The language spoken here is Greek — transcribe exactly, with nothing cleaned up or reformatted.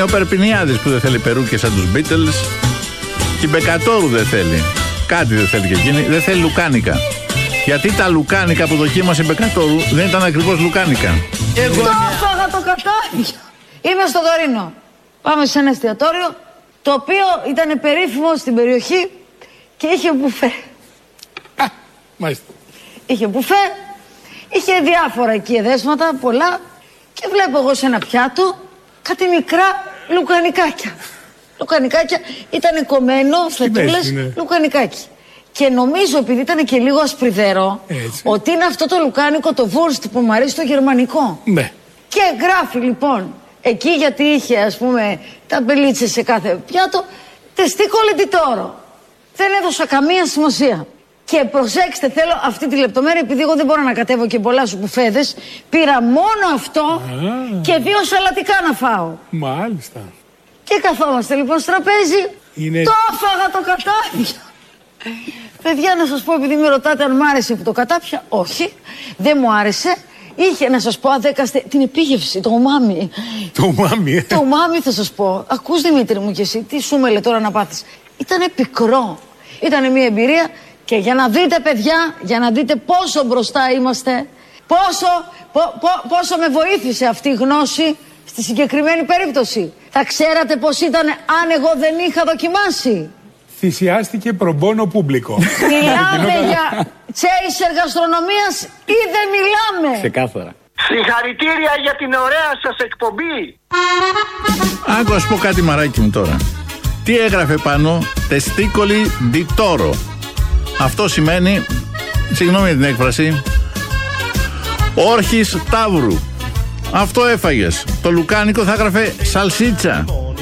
Είναι ο Περπινιάδης που δεν θέλει περούκες σαν τους Beatles. Και η Μπεκατόρου δεν θέλει. Κάτι δεν θέλει και εκείνη. Δεν θέλει λουκάνικα. Γιατί τα λουκάνικα που δοκίμασε η Μπεκατόρου δεν ήταν ακριβώς λουκάνικα. Εγώ... Το έφαγα το κατάδιο. Είμαι στο Δωρίνο. Πάμε σε ένα εστιατόριο, το οποίο ήταν περίφημο στην περιοχή και είχε μπουφέ. Α, μάλιστα. Είχε μπουφέ, είχε διάφορα εκεί εδέσματα, πολλά, και βλέπω εγώ σε ένα πιάτο κάτι μικρά λουκανικάκια. Λουκανικάκια, ήταν κομμένο, φετούλες, ναι. Λουκανικάκι. Και νομίζω, επειδή ήταν και λίγο ασπριδερό, έτσι, ότι είναι αυτό το λουκάνικο, το βούρστ που μου αρέσει το γερμανικό. Ναι. Και γράφει λοιπόν, εκεί γιατί είχε ας πούμε ταμπελίτσες σε κάθε πιάτο, τεστίκολε ντι τόρο. Δεν έδωσα καμία σημασία. Και προσέξτε, θέλω αυτή τη λεπτομέρεια, επειδή εγώ δεν μπορώ να κατέβω και πολλά σου μπουφέδες, πήρα μόνο αυτό Α. και δύο σαλατικά να φάω. Μάλιστα. Και καθόμαστε λοιπόν στο τραπέζι, είναι... το έφαγα το κατάδιο. Παιδιά, να σας πω, επειδή με ρωτάτε αν μ' άρεσε που το κατάπια, όχι, δεν μου άρεσε. Είχε, να σας πω, αδέκαστε την επίγευση, το ομάμι. Το ομάμι, ε. Το ομάμι θα σας πω. Ακούς, Δημήτρη μου, και εσύ, τι σου μέλε τώρα να πάθεις. Ήτανε πικρό. Ήτανε μια εμπειρία και για να δείτε, παιδιά, για να δείτε πόσο μπροστά είμαστε, πόσο, πο, πο, πόσο με βοήθησε αυτή η γνώση στη συγκεκριμένη περίπτωση. Θα ξέρατε πως ήταν αν εγώ δεν είχα δοκιμάσει. Θυσιάστηκε προμπόνο πούμπλικο. Μιλάμε για τσέισερ γαστρονομίας ή δεν μιλάμε? Ξεκάθαρα. Συγχαρητήρια για την ωραία σας εκπομπή. Άκου, ας πω κάτι, μαράκι μου τώρα. Τι έγραφε πάνω? Τεστίκολι ντι τόρο. Αυτό σημαίνει, συγγνώμη για την έκφραση, όρχης ταύρου. Αυτό έφαγες. Το λουκάνικο θα έγραφε σαλσίτσα.